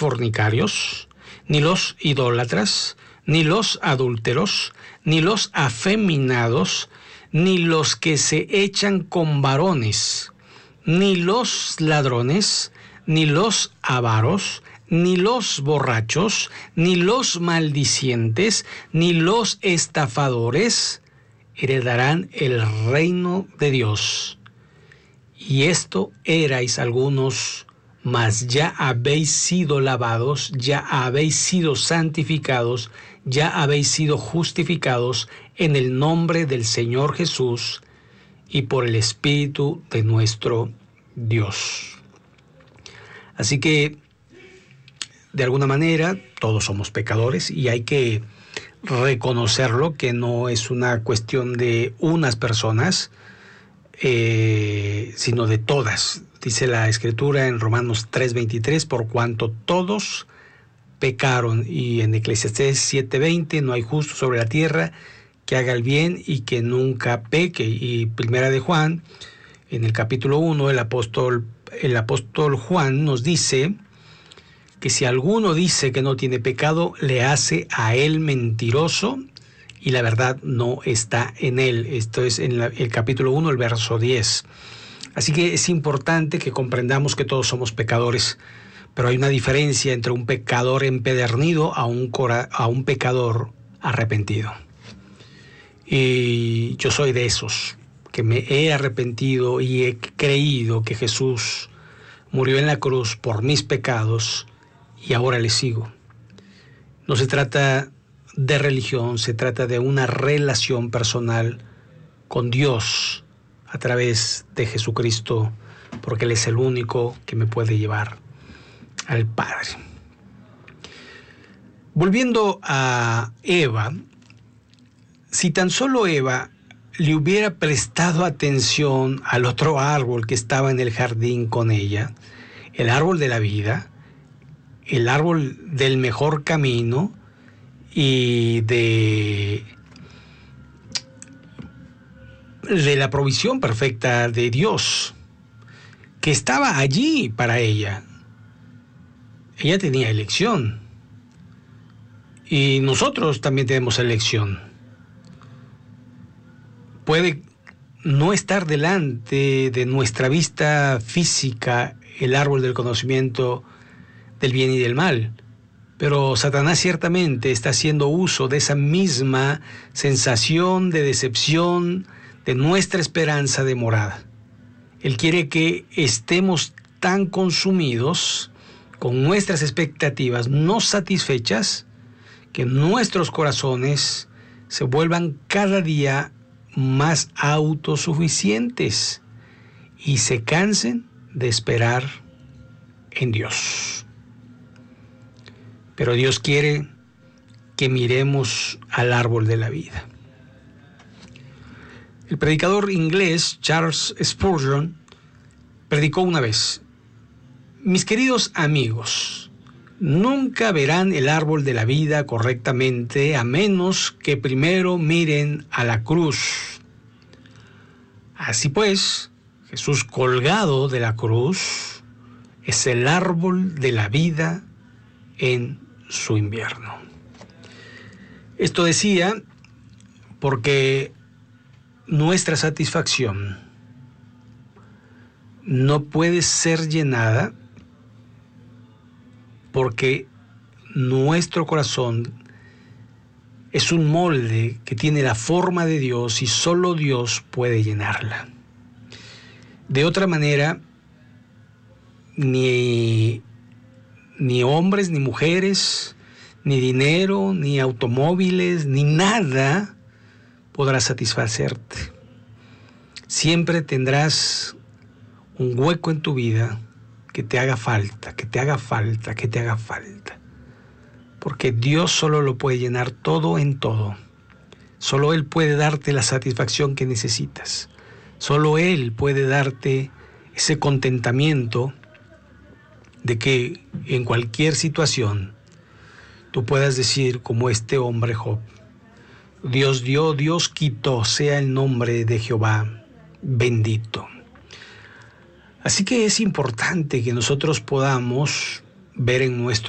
fornicarios, ni los idólatras, ni los adúlteros, ni los afeminados, ni los que se echan con varones, ni los ladrones, ni los avaros, ni los borrachos, ni los maldicientes, ni los estafadores heredarán el reino de Dios. Y esto erais algunos, mas ya habéis sido lavados, ya habéis sido santificados, ya habéis sido justificados en el nombre del Señor Jesús y por el Espíritu de nuestro Dios. Así que, de alguna manera, todos somos pecadores y hay que reconocerlo, que no es una cuestión de unas personas, sino de todas. Dice la Escritura en Romanos 3:23, por cuanto todos pecaron, y en Eclesiastés 7:20, no hay justo sobre la tierra que haga el bien y que nunca peque. Y Primera de Juan, en el capítulo 1, el apóstol Juan nos dice que si alguno dice que no tiene pecado, le hace a él mentiroso y la verdad no está en él. Esto es en el capítulo 1, el verso 10. Así que es importante que comprendamos que todos somos pecadores, pero hay una diferencia entre un pecador empedernido a un pecador arrepentido. Y yo soy de esos, que me he arrepentido y he creído que Jesús murió en la cruz por mis pecados y ahora le sigo. No se trata de religión, se trata de una relación personal con Dios a través de Jesucristo, porque Él es el único que me puede llevar al Padre. Volviendo a Eva, si tan solo Eva le hubiera prestado atención al otro árbol que estaba en el jardín con ella, el árbol de la vida, el árbol del mejor camino y de la provisión perfecta de Dios, que estaba allí para ella. Ella tenía elección. Y nosotros también tenemos elección. Puede no estar delante de nuestra vista física el árbol del conocimiento del bien y del mal, pero Satanás ciertamente está haciendo uso de esa misma sensación de decepción de nuestra esperanza de morada. Él quiere que estemos tan consumidos con nuestras expectativas no satisfechas que nuestros corazones se vuelvan cada día más autosuficientes y se cansen de esperar en Dios. Pero Dios quiere que miremos al árbol de la vida. El predicador inglés Charles Spurgeon predicó una vez: mis queridos amigos, nunca verán el árbol de la vida correctamente a menos que primero miren a la cruz. Así pues, Jesús colgado de la cruz es el árbol de la vida en su invierno. Esto decía porque nuestra satisfacción no puede ser llenada porque nuestro corazón es un molde que tiene la forma de Dios y solo Dios puede llenarla. De otra manera, ni hombres, ni mujeres, ni dinero, ni automóviles, ni nada podrá satisfacerte. Siempre tendrás un hueco en tu vida que te haga falta, que te haga falta, que te haga falta. Porque Dios solo lo puede llenar todo en todo. Solo Él puede darte la satisfacción que necesitas. Solo Él puede darte ese contentamiento de que en cualquier situación tú puedas decir, como este hombre Job: Dios dio, Dios quitó, sea el nombre de Jehová bendito. Así que es importante que nosotros podamos ver en nuestro